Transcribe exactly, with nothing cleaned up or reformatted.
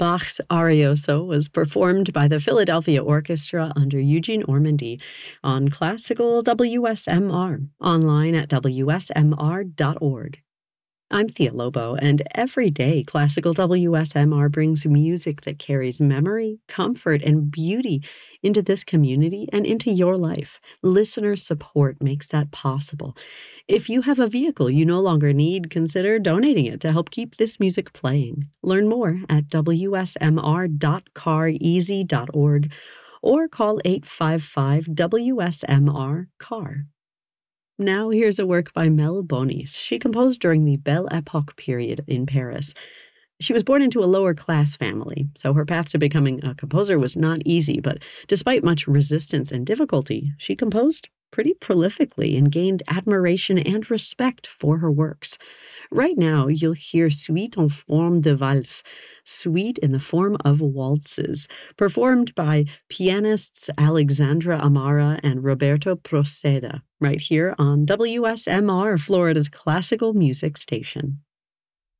Bach's Arioso was performed by the Philadelphia Orchestra under Eugene Ormandy on Classical W S M R, online at W S M R dot org. I'm Thea Lobo, and every day Classical W S M R brings music that carries memory, comfort, and beauty into this community and into your life. Listener support makes that possible. If you have a vehicle you no longer need, consider donating it to help keep this music playing. Learn more at W S M R dot car easy dot org or call eight five five W S M R C A R. Now here's a work by Mel Bonis. She composed during the Belle Epoque period in Paris. She was born into a lower-class family, so her path to becoming a composer was not easy, but despite much resistance and difficulty, she composed pretty prolifically and gained admiration and respect for her works. Right now, you'll hear Suite en forme de valse, suite in the form of waltzes, performed by pianists Alexandra Amara and Roberto Proceda, right here on W S M R, Florida's classical music station.